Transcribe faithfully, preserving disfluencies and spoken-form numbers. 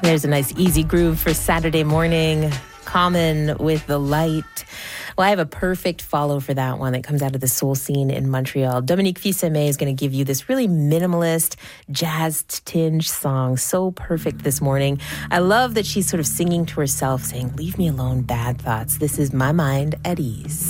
There's a nice easy groove for Saturday morning. Common with The Light. Well, I have a perfect follow for that one that comes out of the soul scene in Montreal. Dominique Fils-Aimé is going to give you this really minimalist, jazz-tinged song. So perfect this morning. I love that she's sort of singing to herself, saying, "Leave me alone, bad thoughts. This is my mind at ease."